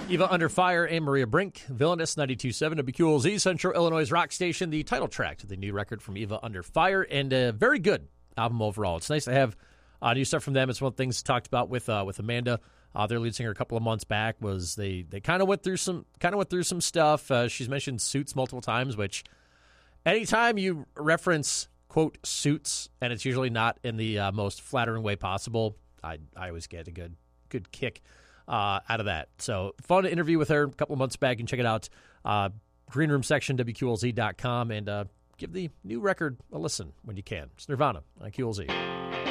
Eva Under Fire and Maria Brink, Villainous 92.7 WQLZ, Central Illinois rock station, the title track to the new record from Eva Under Fire, and a very good album overall. It's nice to have new stuff from them. It's one of the things talked about with Amanda, their lead singer, a couple of months back. Was they kind of went through some stuff. She's mentioned Suits multiple times, which anytime you reference quote Suits, and it's usually not in the most flattering way possible, I always get a good kick out of that. So fun interview with her a couple of months back. You can check it out. Green Room section, WQLZ.com, and give the new record a listen when you can. It's Nirvana on QLZ.